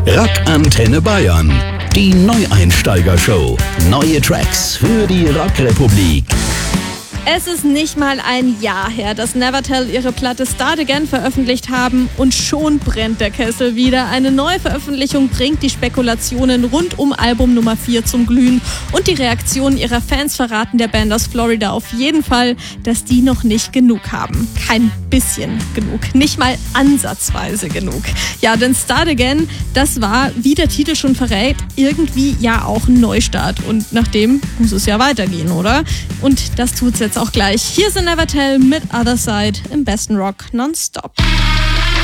Rock Antenne Bayern. Die Neueinsteiger-Show. Neue Tracks für die Rockrepublik. Es ist nicht mal ein Jahr her, dass Nevertell ihre Platte Start Again veröffentlicht haben und schon brennt der Kessel wieder. Eine neue Veröffentlichung bringt die Spekulationen rund um Album Nummer 4 zum Glühen und die Reaktionen ihrer Fans verraten der Band aus Florida auf jeden Fall, dass die noch nicht genug haben. Kein bisschen genug, nicht mal ansatzweise genug. Ja, denn Start Again, das war, wie der Titel schon verrät, irgendwie ja auch ein Neustart und nach dem muss es ja weitergehen, oder? Und das tut's jetzt auch gleich. Hier sind Nevertell mit Other Side im besten Rock nonstop.